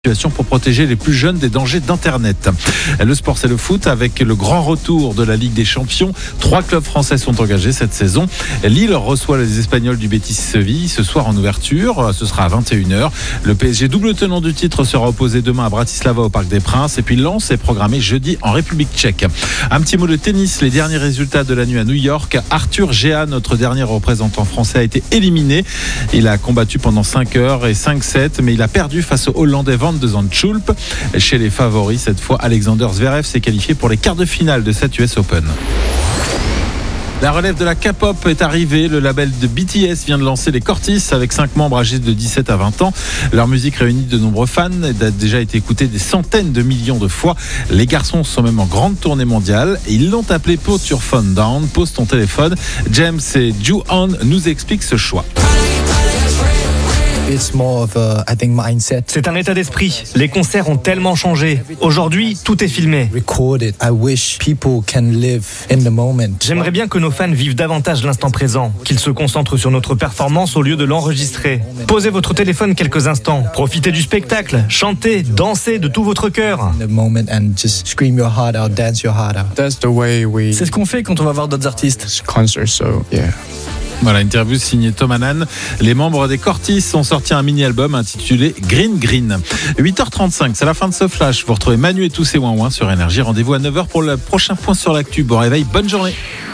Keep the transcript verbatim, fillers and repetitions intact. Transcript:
Pour protéger les plus jeunes des dangers d'Internet. Le sport, c'est le foot avec le grand retour de la Ligue des Champions. Trois clubs français sont engagés cette saison. Lille reçoit les Espagnols du Betis Séville ce soir en ouverture. Ce sera à vingt et une heures. Le P S G, double tenant du titre, sera opposé demain à Bratislava au Parc des Princes. Et puis Lens est programmé jeudi en République tchèque. Un petit mot de tennis. Les derniers résultats de la nuit à New York. Arthur Géa, notre dernier représentant français, a été éliminé. Il a combattu pendant cinq heures et cinq sept, mais il a perdu face au Hollandais Van de Zandschulp. Chez les favoris, cette fois, Alexander Zverev s'est qualifié pour les quarts de finale de cette U S Open. La relève de la K-pop est arrivée. Le label de B T S vient de lancer les Cortis avec cinq membres âgés de dix-sept à vingt ans. Leur musique réunit de nombreux fans et a déjà été écoutée des centaines de millions de fois. Les garçons sont même en grande tournée mondiale et ils l'ont appelé Put Your Phone Down, pose ton téléphone. James et Ju-on nous expliquent ce choix. C'est un état d'esprit. Les concerts ont tellement changé. Aujourd'hui, tout est filmé. J'aimerais bien que nos fans vivent davantage l'instant présent, qu'ils se concentrent sur notre performance au lieu de l'enregistrer. Posez votre téléphone quelques instants, profitez du spectacle, chantez, dansez de tout votre cœur. C'est ce qu'on fait quand on va voir d'autres artistes. Voilà, interview signée Tom Hannan. Les membres des Cortis ont sorti un mini-album intitulé Green Green. huit heures trente-cinq, c'est la fin de ce flash. Vous retrouvez Manu et tous ses ouin-ouin sur Énergie. Rendez-vous à neuf heures pour le prochain point sur l'actu. Bon réveil, bonne journée.